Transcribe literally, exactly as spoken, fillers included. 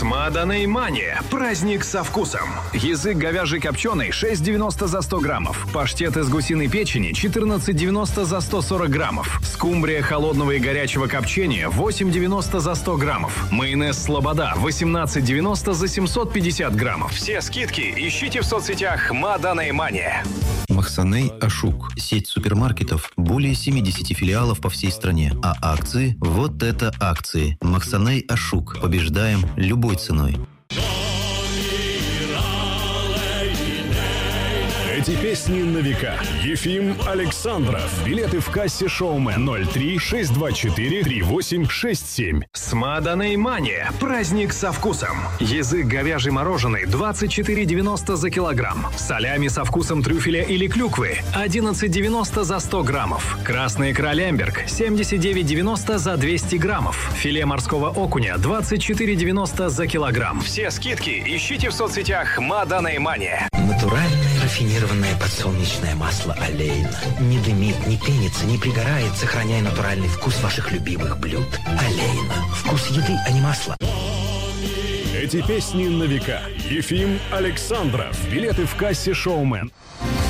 Смаданей Мания. Праздник со вкусом. Язык говяжий копченый шесть девяносто за сто граммов. Паштет из гусиной печени четырнадцать девяносто за сто сорок граммов. Скумбрия холодного и горячего копчения восемь девяносто за сто граммов. Майонез Слобода восемнадцать девяносто за семьсот пятьдесят граммов. Все скидки ищите в соцсетях Смаданей Мания. Махсаней Ашук. Сеть супермаркетов. Более семидесяти филиалов по всей стране. А акции? Вот это акции. Махсаней Ашук. Побеждаем любой ценой. Эти песни на века. Ефим Александров. Билеты в кассе «Шоумен» ноль три шесть два четыре три восемь шесть семь. Смаданей Мания. Праздник со вкусом. Язык говяжий мороженый двадцать четыре девяносто за килограмм. Солями со вкусом трюфеля или клюквы одиннадцать девяносто за сто граммов. Красный икра Лемберг семьдесят девять девяносто за двести граммов. Филе морского окуня двадцать четыре девяносто за килограмм. Все скидки ищите в соцсетях Смаданей Мания. Натуральное рафинированное подсолнечное масло Олейна. Не дымит, не пенится, не пригорает, сохраняя натуральный вкус ваших любимых блюд. Олейна. Вкус еды, а не масла. Эти песни на века. Ефим Александров. Билеты в кассе «Шоумен».